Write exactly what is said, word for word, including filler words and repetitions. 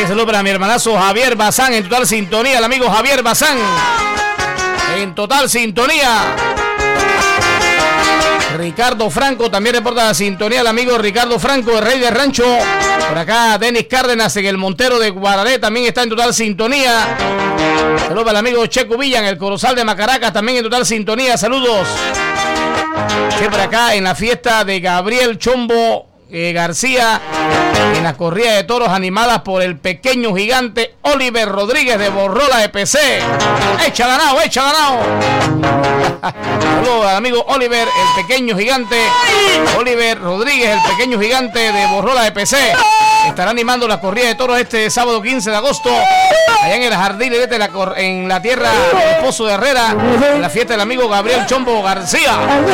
También saludo para mi hermanazo Javier Bazán, en total sintonía, el amigo Javier Bazán. En total sintonía. Ricardo Franco también reporta la sintonía, el amigo Ricardo Franco, el rey del rancho. Por acá Denis Cárdenas en el Montero de Guararé también está en total sintonía. Saludos para el amigo Checo Villa en el Corozal de Macaracas, también en total sintonía. Saludos. Siempre acá en la fiesta de Gabriel Chombo eh, García, en las corridas de toros animadas por el pequeño gigante Oliver Rodríguez de Borrola de P C. ¡Echa ganado, echa ganado! Saludos al amigo Oliver, el pequeño gigante. Oliver Rodríguez, el pequeño gigante de Borrola de P C. Estará animando la corrida de toros este sábado quince de agosto, allá en el Jardín de la, en la tierra del Pozo de Herrera, en la fiesta del amigo Gabriel Chombo García.